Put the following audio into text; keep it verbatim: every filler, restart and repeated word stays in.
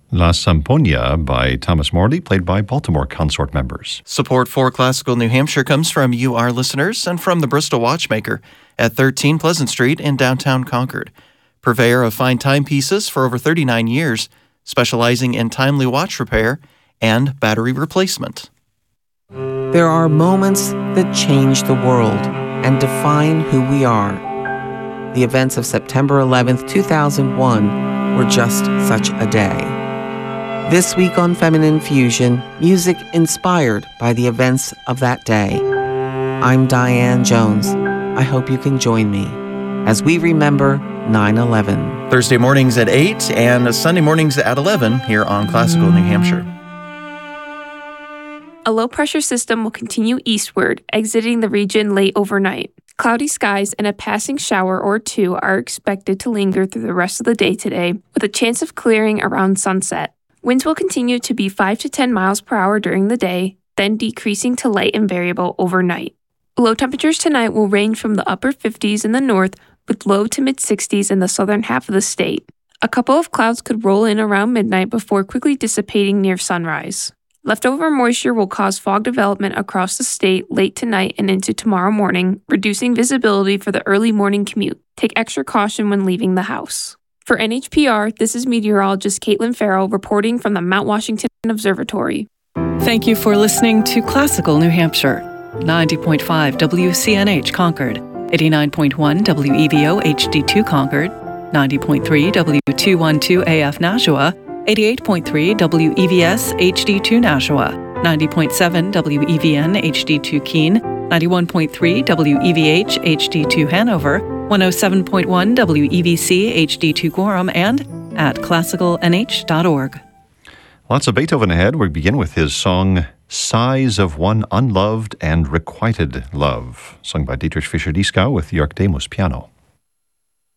La Samponia by Thomas Morley, played by Baltimore Consort members. Support for Classical New Hampshire comes from you, our listeners, and from the Bristol Watchmaker at thirteen Pleasant Street in downtown Concord. Purveyor of fine timepieces for over thirty-nine years, specializing in timely watch repair and battery replacement. There are moments that change the world and define who we are. The events of September eleventh, two thousand one were just such a day. This week on Feminine Fusion, music inspired by the events of that day. I'm Diane Jones. I hope you can join me as we remember nine eleven. Thursday mornings at eight and Sunday mornings at eleven here on Classical New Hampshire. A low-pressure system will continue eastward, exiting the region late overnight. Cloudy skies and a passing shower or two are expected to linger through the rest of the day today, with a chance of clearing around sunset. Winds will continue to be five to ten miles per hour during the day, then decreasing to light and variable overnight. Low temperatures tonight will range from the upper fifties in the north, with low to mid-sixties in the southern half of the state. A couple of clouds could roll in around midnight before quickly dissipating near sunrise. Leftover moisture will cause fog development across the state late tonight and into tomorrow morning, reducing visibility for the early morning commute. Take extra caution when leaving the house. For N H P R, this is meteorologist Caitlin Farrell reporting from the Mount Washington Observatory. Thank you for listening to Classical New Hampshire. ninety point five W C N H Concord, eighty-nine point one W E V O H D two Concord, ninety point three W two twelve A F Nashua, eighty-eight point three W E V S H D two Nashua, ninety point seven W E V N H D two Keene, ninety-one point three W E V H H D two Hanover, one oh seven point one W E V C H D two Gorham, and at classical N H dot org. Lots of Beethoven ahead. We begin with his song Sighs of One Unloved and Requited Love, sung by Dietrich Fischer-Dieskau with Jörg Demus piano.